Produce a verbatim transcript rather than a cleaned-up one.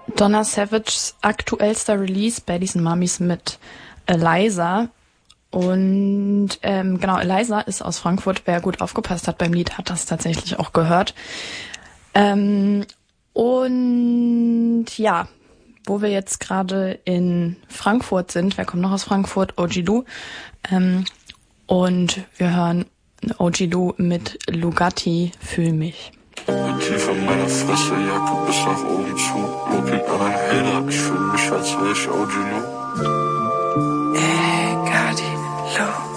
Donna Savages aktuellster Release, Baddies and Mummies mit Eliza. Und ähm, genau, Eliza ist aus Frankfurt. Wer gut aufgepasst hat beim Lied, hat das tatsächlich auch gehört. Ähm, und ja, wo wir jetzt gerade in Frankfurt sind, wer kommt noch aus Frankfurt? O G Lu. Ähm, und wir hören O G Lu mit Lugatti, Fühl mich. Mit tief in meiner Fresse, Jacke bis nach oben zu. Logik an ein Hater, ich fühl mich, als wär ich O G Lu.